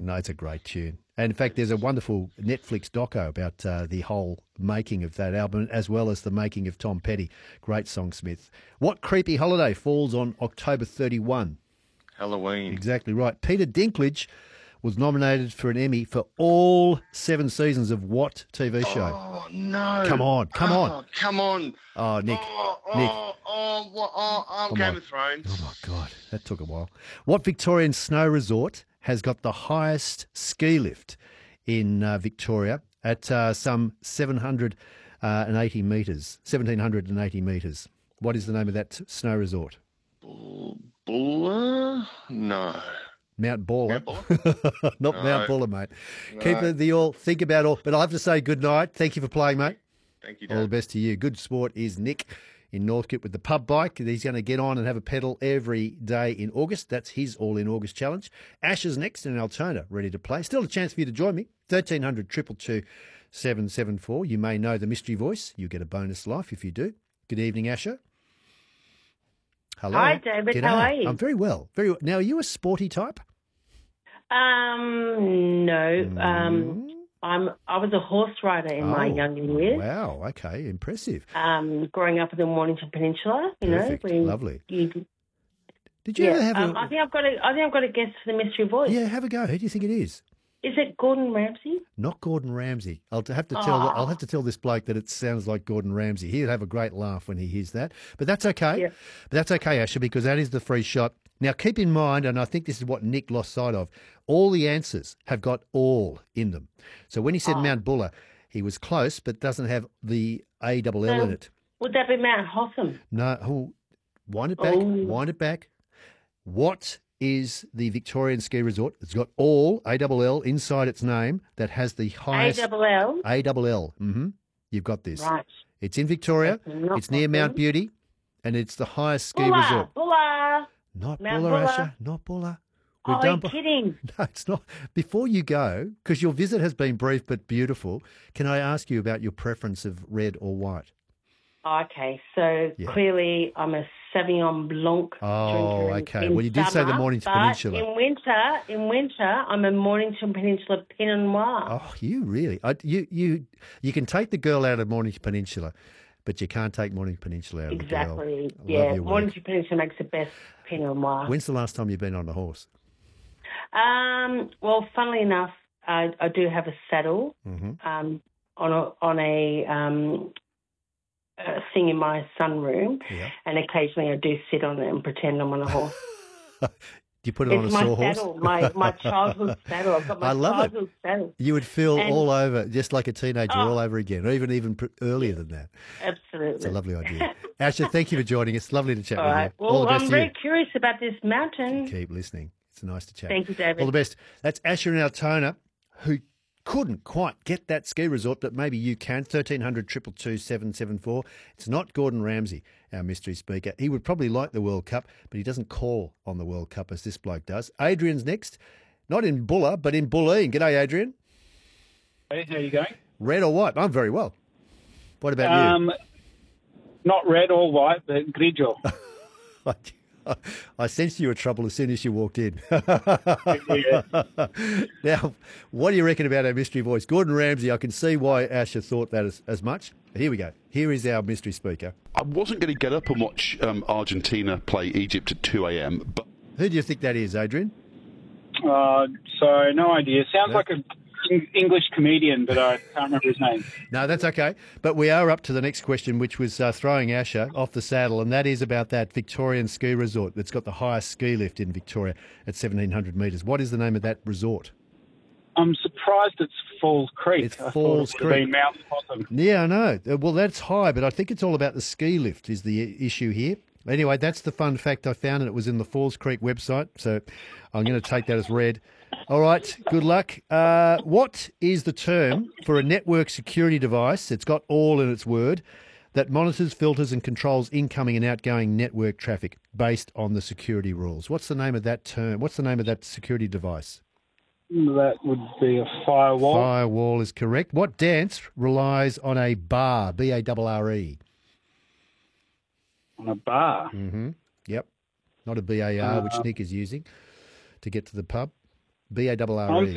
No, it's a great tune. And in fact, there's a wonderful Netflix doco about the whole making of that album, as well as the making of Tom Petty. Great songsmith. What creepy holiday falls on October 31? Halloween. Exactly right. Peter Dinklage was nominated for an Emmy for all 7 seasons of what TV show? Oh, no. Come on. Come on. Oh, Nick. Game of Thrones. Oh, my God. That took a while. What Victorian snow resort has got the highest ski lift in Victoria at some 780 metres? 1,780 metres. What is the name of that snow resort? Buller? No. Mount Baller. Not No. Mount Buller, mate. No. Keep the all, think about all. But I'll have to say good night. Thank you for playing, mate. Thank you, All the Dad. best to you. Good sport is Nick in Northcote with the pub bike. He's going to get on and have a pedal every day in August. That's his All in August challenge. Ash is next in Altona, ready to play. Still a chance for you to join me. 1300 222 774. You may know the mystery voice. You get a bonus life if you do. Good evening, Asher. Hello. Hi, David. G'day. How are you? I'm very well. Very well. Now, are you a sporty type? No. I was a horse rider in my younger years. Wow. Okay. Impressive. Growing up in the Mornington Peninsula, Perfect. Lovely. Did you ever have a... I think I've got a guess for the mystery voice. Yeah, have a go. Who do you think it is? Is it Gordon Ramsay? Not Gordon Ramsay. I'll have to tell this bloke that it sounds like Gordon Ramsay. He'll have a great laugh when he hears that. But that's okay. Yeah. But that's okay, Asher, because that is the free shot. Now, keep in mind, and I think this is what Nick lost sight of, all the answers have got all in them. So when he said Mount Buller, he was close, but doesn't have the ALL in it. Would that be Mount Hotham? No. Wind it back. Wind it back. What is the Victorian ski resort? It's got all, ALL, inside its name, that has the highest... ALL? ALL. Mm-hmm. You've got this. Right. It's in Victoria. It's near Mount Beauty, and it's the highest ski resort. Buller! Not Mount Buller, Buller. Asher. Not Buller. Oh, are you kidding? No, it's not. Before you go, because your visit has been brief but beautiful, can I ask you about your preference of red or white? Okay, so clearly I'm a Sauvignon Blanc Oh, drinker. okay. In Well, you did say the summer, Mornington but Peninsula. In winter, I'm a Mornington Peninsula Pinot Noir. Oh, you really? You can take the girl out of Mornington Peninsula, but you can't take Mornington Peninsula out of the girl. Exactly. I love Yeah, your work. Mornington Peninsula makes the best Pinot Noir. When's the last time you've been on a horse? Well, funnily enough, I do have a saddle on a thing in my sunroom, and occasionally I do sit on it and pretend I'm on a horse. Do you put it on a my sawhorse? saddle, my childhood saddle. I've got my I love it. childhood saddle. You would feel all over, just like a teenager all over again, or even earlier than that. Absolutely. It's a lovely idea. Asher, thank you for joining us. Lovely to chat All with right. you. All Well, the best I'm to you. very curious about this mountain. Keep listening. It's nice to chat. Thank you, David. All the best. That's Asher in Altona, who couldn't quite get that ski resort, but maybe you can. 1300 222 774. It's not Gordon Ramsay, our mystery speaker. He would probably like the World Cup, but he doesn't call on the World Cup as this bloke does. Adrian's next. Not in Buller, but in Bulleen. G'day, Adrian. Hey, how are you going? Red or white? I'm very well. What about you? Not red or white, but Grigio. I sensed you were trouble as soon as you walked in. Yeah. Now, what do you reckon about our mystery voice? Gordon Ramsay, I can see why Asher thought that as much. Here we go. Here is our mystery speaker. I wasn't going to get up and watch Argentina play Egypt at 2 a.m., but... Who do you think that is, Adrian? So, no idea. Sounds like an English comedian, but I can't remember his name. No, that's okay. But we are up to the next question, which was throwing Asher off the saddle, and that is about that Victorian ski resort that's got the highest ski lift in Victoria at 1,700 metres. What is the name of that resort? I'm surprised it's Falls Creek. It's I Falls thought it would have Creek. been Mount Hotham. Yeah, I know. Well, that's high, but I think it's all about the ski lift is the issue here. Anyway, that's the fun fact I found, and it was in the Falls Creek website, so I'm going to take that as read. All right, good luck. What is the term for a network security device, it's got all in its word, that monitors, filters and controls incoming and outgoing network traffic based on the security rules? What's the name of that term? What's the name of that security device? That would be a firewall. Firewall is correct. What dance relies on a bar, B-A-R-R-E? On a bar? Mm-hmm. Yep. Not a B-A-R, which Nick is using to get to the pub. B-A-R-R-E.